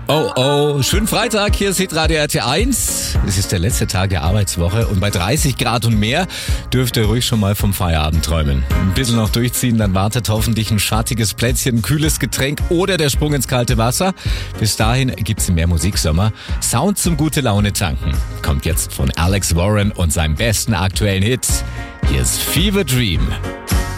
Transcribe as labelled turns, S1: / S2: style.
S1: Oh, oh, schönen Freitag, hier ist Hitradio RT1. Es ist der letzte Tag der Arbeitswoche und bei 30 Grad und mehr dürft ihr ruhig schon mal vom Feierabend träumen. Ein bisschen noch durchziehen, dann wartet hoffentlich ein schattiges Plätzchen, ein kühles Getränk oder der Sprung ins kalte Wasser. Bis dahin gibt's mehr Musiksommer. Sound zum gute Laune tanken kommt jetzt von Alex Warren und seinem besten aktuellen Hit. Hier ist Fever Dream.